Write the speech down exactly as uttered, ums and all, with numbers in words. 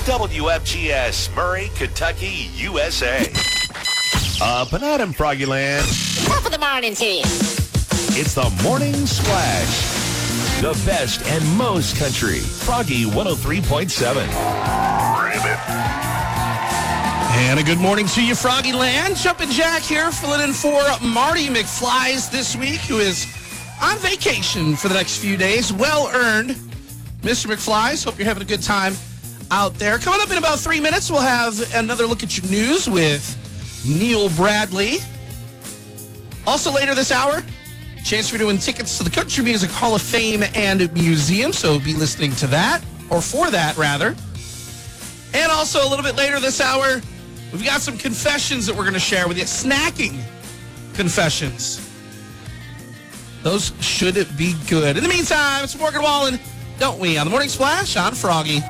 W F G S, Murray, Kentucky, U S A. Up and at 'em, Froggyland. Top of the morning to you. It's the Morning Splash. The best and most country. Froggy one oh three point seven. And a good morning to you, Froggy Land. Jumpin' Jack here, filling in for Marty McFlies this week, who is on vacation for the next few days. Well earned, Mister McFlies. Hope you're having a good time out there. Coming up in about three minutes, we'll have another look at your news with Neil Bradley. Also later this hour, chance for you to win tickets to the Country Music Hall of Fame and Museum, so be listening to that, or for that, rather. And also a little bit later this hour, we've got some confessions that we're going to share with you. Snacking confessions. Those should be good. In the meantime, it's Morgan Wallen, don't we, on the Morning Splash on Froggy.